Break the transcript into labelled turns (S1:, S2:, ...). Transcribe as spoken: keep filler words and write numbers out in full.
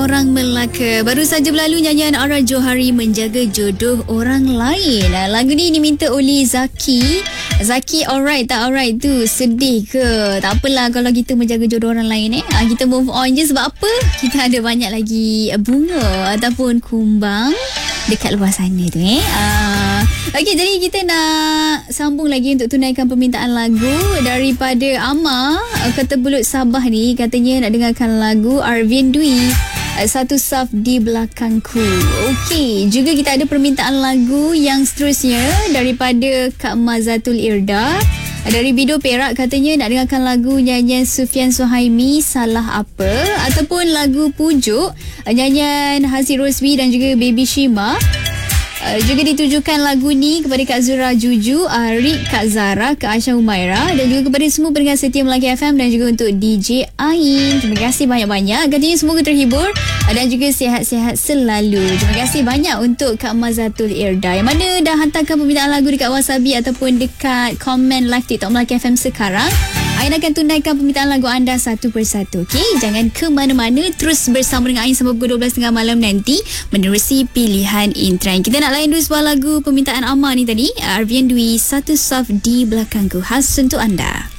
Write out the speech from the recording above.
S1: Orang Melaka. Baru saja berlalu nyanyian Ara Johari Menjaga Jodoh Orang Lain. Lagu ni diminta oleh Zaki. Zaki alright tak alright tu? Sedih ke? Tak apalah kalau kita menjaga jodoh orang lain eh. Kita move on je sebab apa? Kita ada banyak lagi bunga ataupun kumbang dekat luar sana tu eh. Uh, Okey, jadi kita nak sambung lagi untuk tunaikan permintaan lagu daripada Amar. Kata Belut Sabah ni katanya nak dengarkan lagu Arvin Dwi, Satu Saf di Belakangku. Okey, juga kita ada permintaan lagu yang seterusnya daripada Kak Mazatul Irda dari Bido Perak, katanya nak dengarkan lagu nyanyian Sufian Suhaimi Salah Apa, ataupun lagu Pujuk nyanyian Haziq Rosbi dan juga Baby Shima. Uh, juga ditujukan lagu ni kepada Kak Zura Juju, Arik, Kak Zara, Kak Aisyah Humaira dan juga kepada semua pendengar setia Melaki F M dan juga untuk D J Ain. Terima kasih banyak-banyak. Katanya semoga terhibur dan juga sihat-sihat selalu. Terima kasih banyak untuk Kak Mazatul Irda yang mana dah hantarkan permintaan lagu dekat Wasabi ataupun dekat komen live TikTok Melaki F M sekarang. Ain akan tunaikan permintaan lagu anda satu persatu. Okey, jangan ke mana-mana, terus bersama dengan Ain sampai pukul dua belas tiga puluh malam nanti menerusi pilihan Intran. Kita nak layan dulu sebuah lagu permintaan Amar ni tadi, Arvin Dwi, Satu Saf di Belakangku, khas untuk anda.